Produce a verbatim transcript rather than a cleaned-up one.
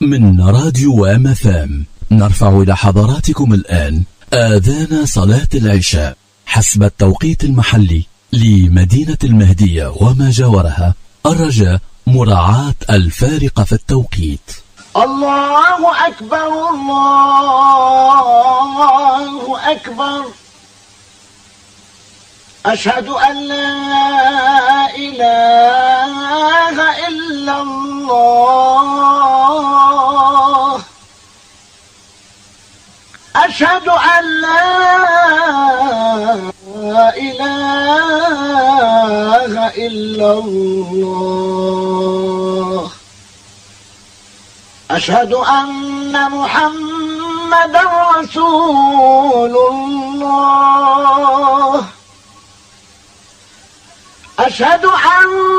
من راديو أم إف إم نرفع إلى حضراتكم الآن آذان صلاة العشاء حسب التوقيت المحلي لمدينة المهدية وما جاورها، الرجاء مراعاة الفارق في التوقيت. الله أكبر الله أكبر، أشهد أن لا إله إلا الله، أشهد أن لا إله إلا الله، أشهد أن محمدا رسول الله، أشهد أن